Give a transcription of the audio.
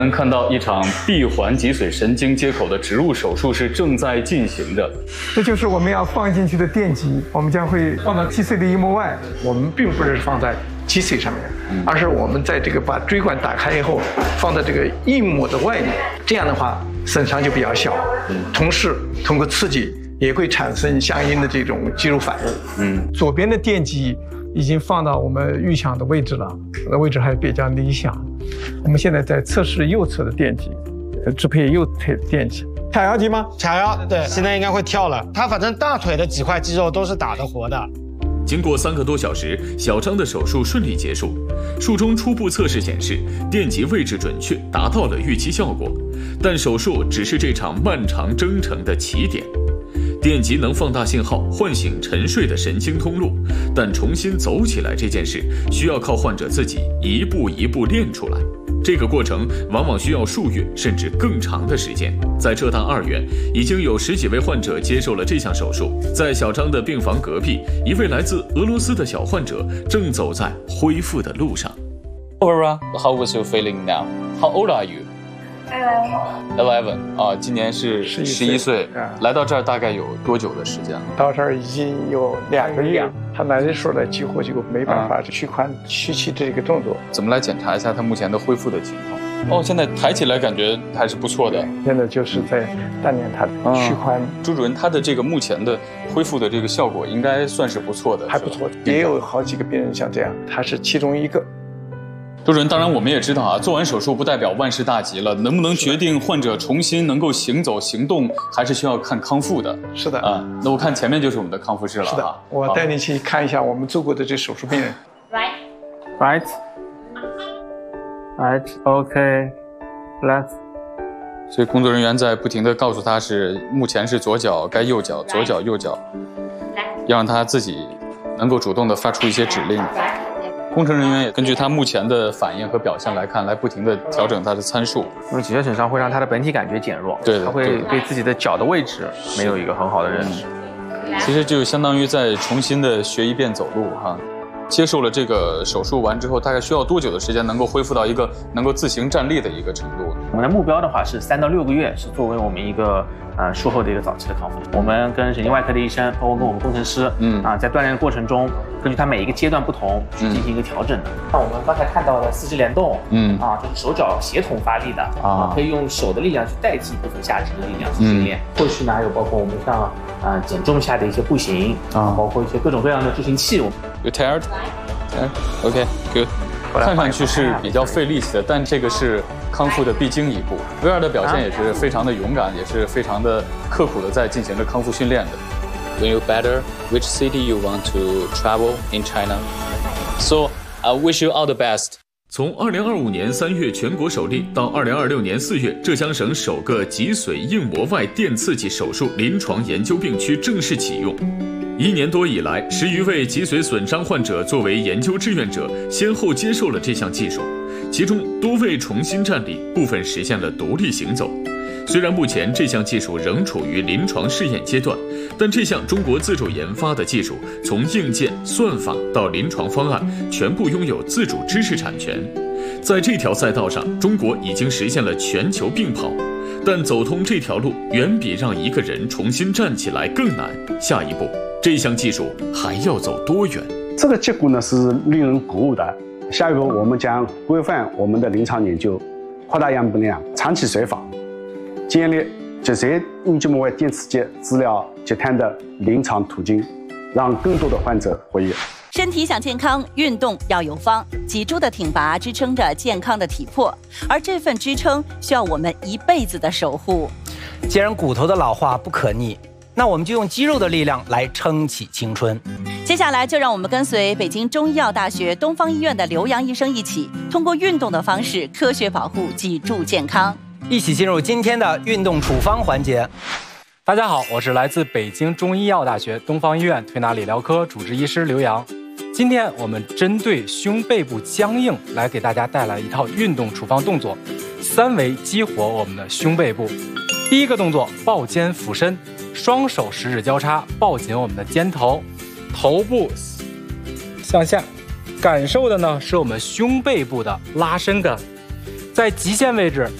能看到一场闭环脊髓神经接口的植入手术是正在进行着。 这就是我们要放进去的电极，我们将会放到脊髓的一膜外。我们并不是放在脊髓上面，而是我们在这个把椎管打开以后，放在这个硬膜的外面。这样的话，损伤就比较小。同时，通过刺激也会产生相应的这种肌肉反应。左边的电极已经放到我们预想的位置了，位置还比较理想。我们现在在测试右侧的电极，支配右腿的电极。髂腰肌吗？ 髂腰，对，现在应该会跳了。他反正大腿的几块肌肉都是打得活的。 经过3个多小时，小张的手术顺利结束。术中初步测试显示，电极位置准确，达到了预期效果。但手术只是这场漫长征程的起点。电极能放大信号，唤醒沉睡的神经通路，但重新走起来这件事，需要靠患者自己一步一步练出来。这个过程往往需要数月甚至更长的时间。在浙大2院，已经有10几位患者接受了这项手术。在小张的病房隔壁，一位来自俄罗斯的小患者正走在恢复的路上。 Laura, how was your feeling now? How old are you? 11啊，今年是11岁。来到这儿大概有多久的时间了？ 到这儿已经有2个月。他来的时候呢，几乎就没办法屈髋屈膝这个动作。 怎么来检查一下他目前的恢复的情况？哦，现在抬起来感觉还是不错的。 现在就是在锻炼他的屈髋。 朱主任，他的这个目前的恢复的这个效果应该算是不错的， 还不错。也有好几个病人像这样，他是其中一个。 朱主任，当然我们也知道啊，做完手术不代表万事大吉了，能不能决定患者重新能够行走行动，还是需要看康复的。 是的啊，那我看前面就是我们的康复室了。 是的，我带你去看一下我们做过的这手术病人。 Right, OK, left。 所以工作人员在不停地告诉他目前是左脚该右脚，左脚右脚，要让他自己能够主动地发出一些指令。工程人员也根据他目前的反应和表现来看，来不停地调整他的参数。 因为脊髓损伤会让他的本体感觉减弱， 对， 他会对自己的脚的位置没有一个很好的认识。 其实就相当于再重新的学一遍走路哈。接受了这个手术完之后，大概需要多久的时间能够恢复到一个能够自行站立的一个程度？ 我们的目标的话是3到6个月，是作为我们一个术后的一个早期的康复。我们跟神经外科的医生，包括跟我们工程师，在锻炼的过程中，根据他每一个阶段不同去进行一个调整的。那我们刚才看到的四肢联动，就是手脚协同发力的可以用手的力量去代替部分下肢的力量去训练。后续呢还有包括我们像减重下的一些步行包括一些各种各样的助行器。 You tired? Okay, good. 看上去是比较费力气的，但这个是康复的必经一步。威尔的表现也是非常的勇敢，也是非常的刻苦的在进行着康复训练的。When you're better, which city you want to travel in China? So I wish you all the best. 从2025年3月全国首例到2026年4月，浙江省首个脊髓硬膜外电刺激手术临床研究病区正式启用。1年多以来，10余位脊髓损伤患者作为研究志愿者，先后接受了这项技术，其中多位重新站立，部分实现了独立行走。虽然目前这项技术仍处于临床试验阶段，但这项中国自主研发的技术，从硬件、算法到临床方案，全部拥有自主知识产权。在这条赛道上，中国已经实现了全球并跑。但走通这条路，远比让一个人重新站起来更难。下一步，这项技术还要走多远？ 这个结果呢是令人鼓舞的。下一步，我们将规范我们的临床研究，扩大样本量，长期随访，建立脊髓硬筋膜外电刺激治疗截瘫的临床途径，让更多的患者获益。 身体想健康，运动要有方。脊柱的挺拔支撑着健康的体魄，而这份支撑需要我们一辈子的守护。 既然骨头的老化不可逆，那我们就用肌肉的力量来撑起青春。 接下来就让我们跟随北京中医药大学东方医院的刘洋医生一起，通过运动的方式科学保护脊柱健康。 一起进入今天的运动处方环节。 大家好，我是来自北京中医药大学东方医院推拿理疗科主治医师刘洋。今天我们针对胸背部僵硬来给大家带来一套运动处方动作，3维激活我们的胸背部。第一个动作，抱肩俯身，双手食指交叉抱紧我们的肩头，头部向下，感受的呢是我们胸背部的拉伸感。 在极限位置